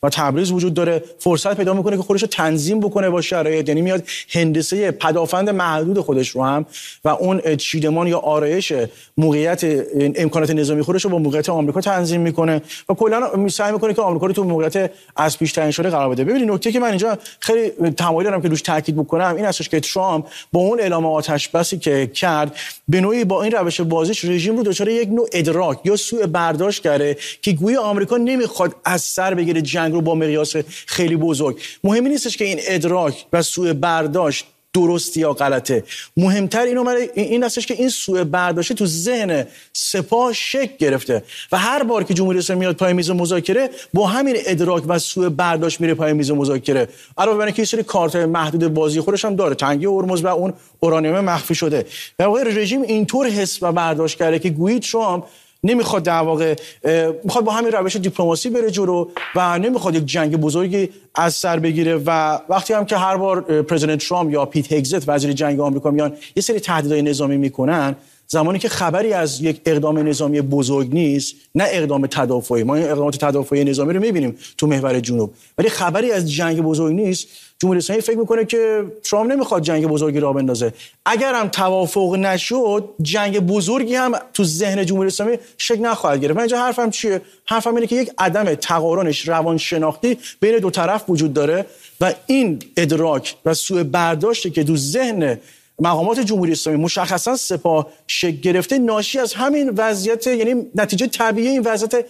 و تبریز وجود داره، فرصت پیدا میکنه که خودش رو تنظیم بکنه با شرایط، یعنی میاد هندسه پدافند محدود خودش رو هم و اون چیدمان یا آرایش موقعیت امکانات نظامی خودش رو با موقعیت آمریکا تنظیم میکنه و کلا سعی میکنه که آمریکا رو تو موقعیت از پیش تعیین شده قرار بده. ببینید نکته که من اینجا خیلی تمایل دارم که روش تاکید بکنم این هستش که ترامپ با اون اعلام آتش بسی که کرد به نوعی با این روش بازیش رژیم رو دچار یک نوع ادراک یا سوء برداشت کرده که گویا آمریکا نمیخواد از سر بگیره جنگ رو با مقیاس خیلی بزرگ. مهم نیستش که این ادراک و سوء برداشت درستی یا غلطه، مهمتر این هستش که این سوء برداشت تو ذهن سپاه شکل گرفته و هر بار که جمهوری اسلامی میاد پای میز مذاکره با همین ادراک و سوء برداشت میره پای میز مذاکره. علاوه بر اینکه یه سری کارت محدود بازی خودش هم داره، تنگی هرمز و اون اورانیوم مخفی شده، در واقع رژیم اینطور حس و برداشت کرده که گویی ترامپ نمیخواد در واقع میخواد با همین روش دیپلماسی بره جلو و نمیخواد یک جنگ بزرگی از سر بگیره و وقتی هم که هر بار پرزیدنت ترامپ یا پیت هگزت وزیر جنگ آمریکا میان یه سری تهدیدهای نظامی میکنن، زمانی که خبری از یک اقدام نظامی بزرگ نیست، نه اقدام تدافعی، ما این اقدامات تدافعی نظامی رو میبینیم تو محور جنوب، ولی خبری از جنگ بزرگ نیست، جمهوری اسلامی فکر میکنه که ترامپ نمیخواد جنگ بزرگی راه بندازه. اگر هم توافق نشد جنگ بزرگی هم تو ذهن جمهوری اسلامی شکل نخواهد گرفت. من اینجا حرفم چیه؟ حرفم اینه که یک عدم تقارنش روانشناختی بین دو طرف وجود داره و این ادراک و سوء برداشتی که تو ذهن مقامات جمهوری اسلامی مشخصا سپاه شکل گرفته ناشی از همین وضعیت، یعنی نتیجه طبیعی این وضعیت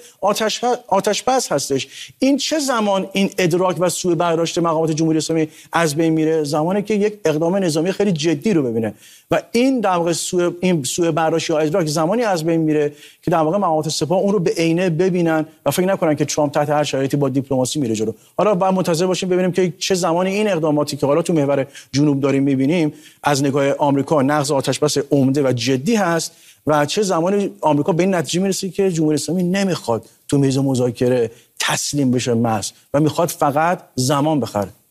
آتش‌بس هستش. این چه زمان این ادراک و سوء برداشت مقامات جمهوری اسلامی از بین میره؟ زمانی که یک اقدام نظامی خیلی جدی رو ببینه و این در واقع سوء برداشت یا ادراک زمانی از بین میره که در واقع مقامات سپاه اون رو به عینه ببینن و فکر نکنن که ترامپ تحت هر شرایطی با دیپلماسی میره جلو. حالا باید منتظر باشیم ببینیم که چه زمانی این اقداماتی که حالا تو محور جنوب داریم میبینیم از نگاه آمریکا نقض آتش‌بس عمده و جدی هست و چه زمانی آمریکا به این نتیجه میرسه که جمهوری اسلامی نمیخواد تو میز مذاکره تسلیم بشه و میخواد فقط زمان بخره.